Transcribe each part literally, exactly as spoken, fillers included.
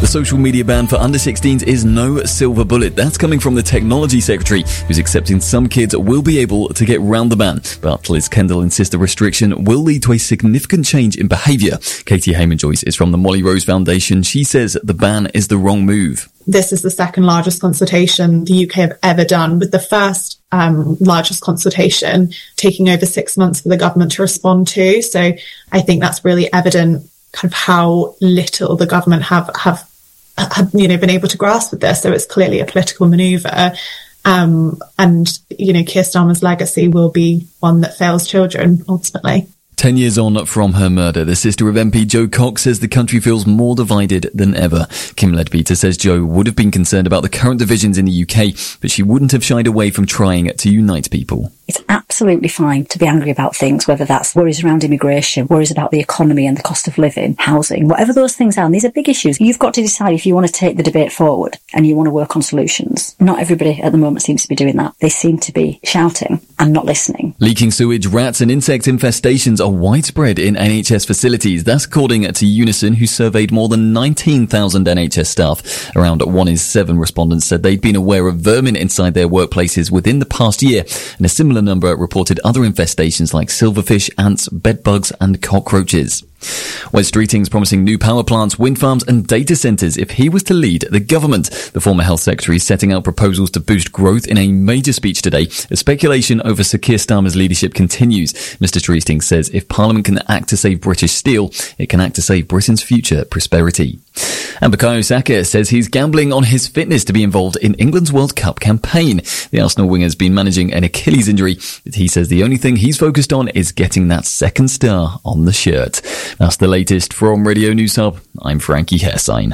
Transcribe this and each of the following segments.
social media ban for under sixteens is no silver bullet. That's coming from the Technology Secretary, who's accepting some kids will be able to get round the ban. But Liz Kendall insists the restriction will lead to a significant change in behaviour. Katie Hayman-Joyce is from the Molly Rose Foundation. She says the ban is the wrong move. This is the second largest consultation the U K have ever done, with the first um, largest consultation taking over six months for the government to respond to. So I think that's really evident kind of how little the government have, have, have you know, been able to grasp with this. So it's clearly a political manoeuvre. Um, and, you know, Keir Starmer's legacy will be one that fails children, ultimately. Ten years on from her murder, the sister of M P Jo Cox says the country feels more divided than ever. Kim Leadbeater says Jo would have been concerned about the current divisions in the U K, but she wouldn't have shied away from trying to unite people. It's absolutely fine to be angry about things, whether that's worries around immigration, worries about the economy and the cost of living, housing, whatever those things are. And these are big issues. You've got to decide if you want to take the debate forward and you want to work on solutions. Not everybody at the moment seems to be doing that. They seem to be shouting and not listening. Leaking sewage, rats and insect infestations are widespread in N H S facilities. That's according to Unison, who surveyed more than nineteen thousand N H S staff. Around one in seven respondents said they'd been aware of vermin inside their workplaces within the past year, and a similar number reported other infestations like silverfish, ants, bedbugs and cockroaches. Wes Streeting's promising new power plants, wind farms and data centres if he was to lead the government. The former health secretary is setting out proposals to boost growth in a major speech today as speculation over Sir Keir Starmer's leadership continues. Mister Streeting says if Parliament can act to save British steel, it can act to save Britain's future prosperity. And Bukayo Saka says he's gambling on his fitness to be involved in England's World Cup campaign. The Arsenal winger has been managing an Achilles injury, but he says the only thing he's focused on is getting that second star on the shirt. That's the latest from Radio News Hub. I'm Frankie Hairsign.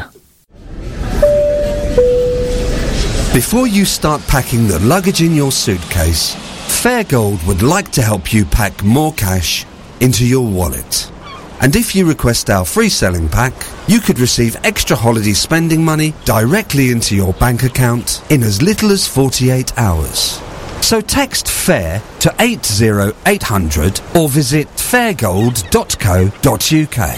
Before you start packing the luggage in your suitcase, Fairgold would like to help you pack more cash into your wallet. And if you request our free selling pack, you could receive extra holiday spending money directly into your bank account in as little as forty-eight hours. So text FAIR to eight zero eight hundred or visit fairgold dot co dot uk.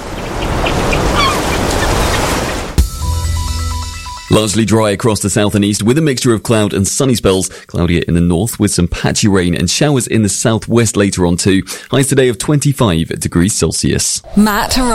Largely dry across the south and east with a mixture of cloud and sunny spells. Cloudier in the north with some patchy rain and showers in the southwest later on too. Highs today of twenty-five degrees Celsius. Matt